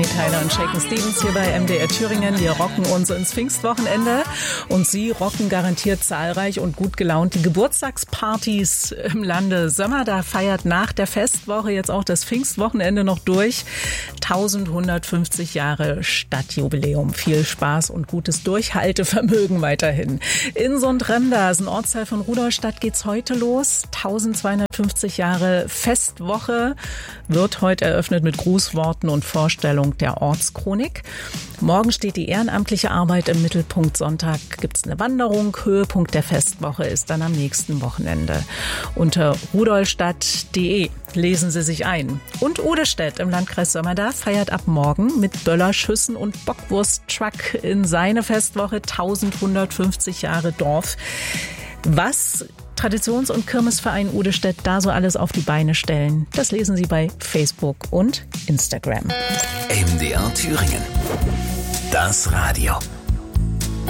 Bonnie Tyler und Shakin' Stevens hier bei MDR Thüringen. Wir rocken uns ins Pfingstwochenende und Sie rocken garantiert zahlreich und gut gelaunt die Geburtstagspartys im Lande. Sömmerda feiert nach der Festwoche jetzt auch das Pfingstwochenende noch durch. 1150 Jahre Stadtjubiläum. Viel Spaß und gutes Durchhaltevermögen weiterhin. In Sundremda, ist ein Ortsteil von Rudolstadt, geht's heute los. 1250 Jahre Festwoche wird heute eröffnet mit Grußworten und Vorstellung der Ortschronik. Morgen steht die ehrenamtliche Arbeit im Mittelpunkt. Sonntag gibt's eine Wanderung. Höhepunkt der Festwoche ist dann am nächsten Wochenende. Unter rudolstadt.de lesen Sie sich ein. Und Odestedt im Landkreis Sömmerda feiert ab morgen mit Böllerschüssen und Bockwurst-Truck in seine Festwoche 1150 Jahre Dorf. Was Traditions- und Kirmesverein Odestedt da so alles auf die Beine stellen, das lesen Sie bei Facebook und Instagram. MDR Thüringen. Das Radio.